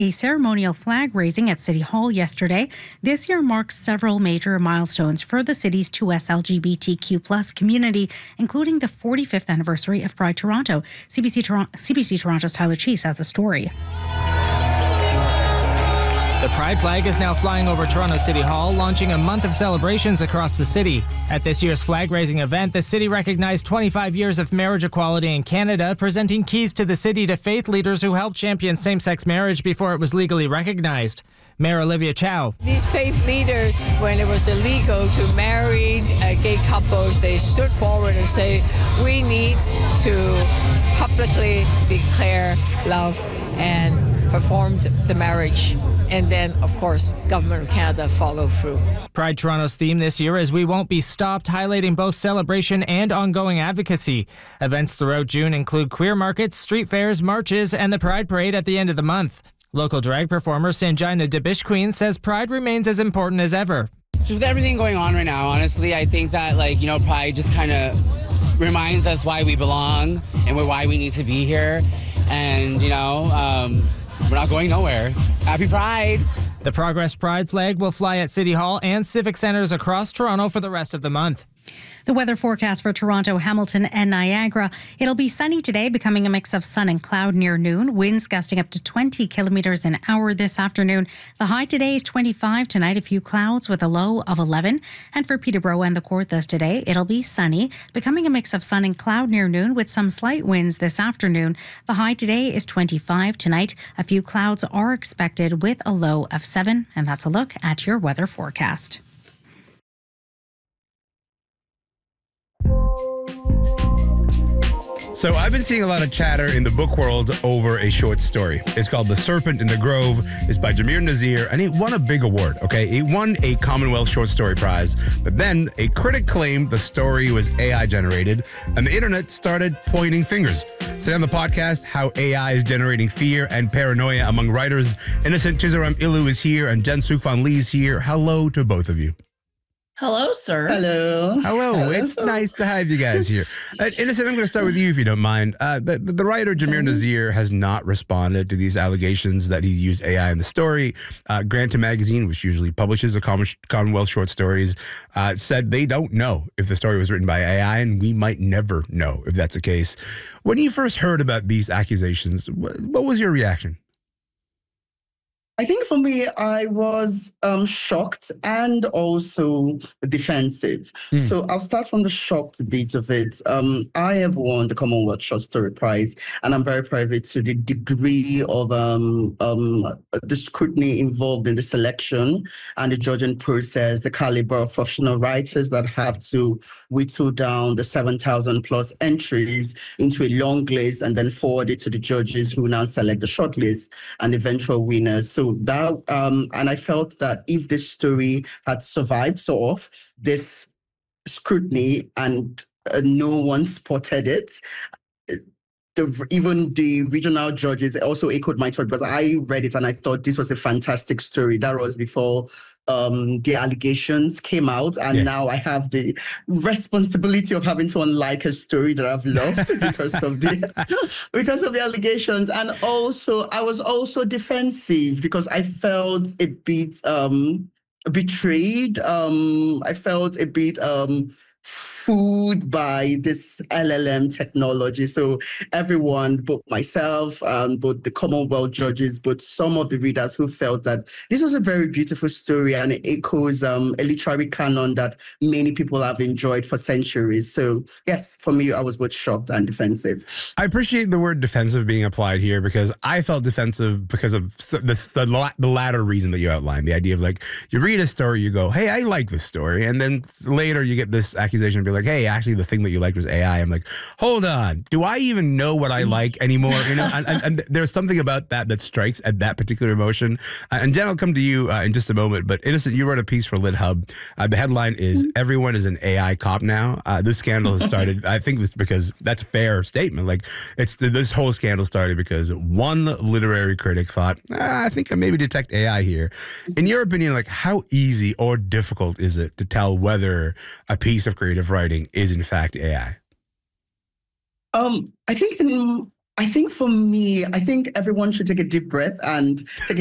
A ceremonial flag raising at City Hall yesterday. This year marks several major milestones for the city's 2S LGBTQ+ community, including the 45th anniversary of Pride Toronto. CBC Toronto's Tyler Chase has the story. The Pride flag is now flying over Toronto City Hall, launching a month of celebrations across the city. At this year's flag-raising event, the city recognized 25 years of marriage equality in Canada, presenting keys to the city to faith leaders who helped champion same-sex marriage before it was legally recognized. Mayor Olivia Chow. These faith leaders, when it was illegal to marry gay couples, they stood forward and say, we need to publicly declare love and performed the marriage. And then, of course, Government of Canada followed through. Pride Toronto's theme this year is We Won't Be Stopped, highlighting both celebration and ongoing advocacy. Events throughout June include queer markets, street fairs, marches, and the Pride Parade at the end of the month. Local drag performer Sanjina Debish Queen says Pride remains as important as ever. Just with everything going on right now, honestly, I think that, Pride just kind of reminds us why we belong and why we need to be here. And, we're not going nowhere. Happy Pride! The Progress Pride flag will fly at City Hall and civic centres across Toronto for the rest of the month. The weather forecast for Toronto, Hamilton and Niagara. It'll be sunny today, becoming a mix of sun and cloud near noon. Winds gusting up to 20 kilometres an hour this afternoon. The high today is 25. Tonight, a few clouds with a low of 11. And for Peterborough and the Kawarthas today, it'll be sunny, becoming a mix of sun and cloud near noon with some slight winds this afternoon. The high today is 25. Tonight, a few clouds are expected with a low of 7. And that's a look at your weather forecast. So I've been seeing a lot of chatter in the book world over a short story. It's called The Serpent in the Grove. It's by Jameer Nazir, and it won a big award, okay? It won a Commonwealth Short Story Prize, but then a critic claimed the story was AI generated, and the internet started pointing fingers. Today on the podcast, how AI is generating fear and paranoia among writers. Innocent Chizaram Ilu is here, and Jen Sukvan Lee is here. Hello to both of you. Hello, sir. Hello. It's nice to have you guys here. Innocent, I'm going to start with you if you don't mind. The writer Jameer Nazir has not responded to these allegations that he used AI in the story. Grantham Magazine, which usually publishes a Commonwealth short stories, said they don't know if the story was written by AI, and we might never know if that's the case. When you first heard about these accusations, what was your reaction? I think for me, I was shocked and also defensive. So I'll start from the shocked bit of it. I have won the Commonwealth Short Story Prize, and I'm very private to the degree of the scrutiny involved in the selection and the judging process, the caliber of professional writers that have to whittle down the 7,000 plus entries into a long list and then forward it to the judges who now select the short list and eventual winners. So that, and I felt that if this story had survived this scrutiny and no one spotted it, even the regional judges also echoed my thought, because I read it and I thought this was a fantastic story. That was before the allegations came out, and now I have the responsibility of having to unlike a story that I've loved because of the allegations. And also, I was also defensive because I felt a bit betrayed. I felt a bit fooled by this LLM technology. So everyone, both myself, both the Commonwealth judges, but some of the readers who felt that this was a very beautiful story and it echoes a literary canon that many people have enjoyed for centuries. So yes, for me, I was both shocked and defensive. I appreciate the word defensive being applied here, because I felt defensive because of the latter reason that you outlined. The idea of, like, you read a story, you go, hey, I like this story. And then later you get this accusation and be like, hey, actually the thing that you liked was AI. I'm like, hold on, do I even know what I like anymore? And there's something about that strikes at that particular emotion. And Jen, I'll come to you in just a moment, but Innocent, you wrote a piece for LitHub. The headline is Everyone is an AI Cop Now. This scandal has started, I think it's because that's a fair statement. Like, this whole scandal started because one literary critic thought, I think I maybe detect AI here. In your opinion, like, how easy or difficult is it to tell whether a piece of creative writing is in fact AI? I think I think for me, I think everyone should take a deep breath and take